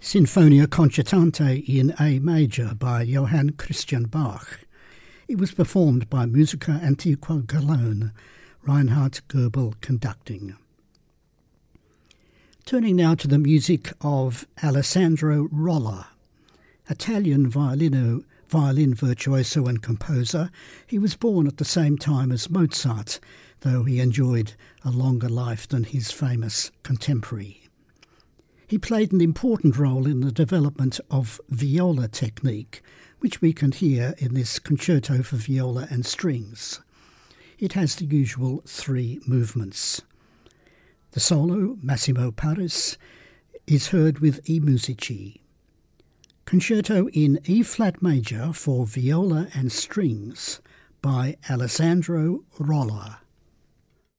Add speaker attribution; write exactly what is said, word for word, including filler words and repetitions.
Speaker 1: Sinfonia Concertante in A major by Johann Christian Bach. It was performed by Musica Antiqua Cologne, Reinhard Goebel conducting. Turning now to the music of Alessandro Rolla. Italian violino, violin virtuoso and composer, he was born at the same time as Mozart, though he enjoyed a longer life than his famous contemporary. He played an important role in the development of viola technique, which we can hear in this concerto for viola and strings. It has the usual three movements. The solo, Massimo Paris, is heard with I Musici. Concerto in E-flat major for viola and strings by Alessandro Rolla.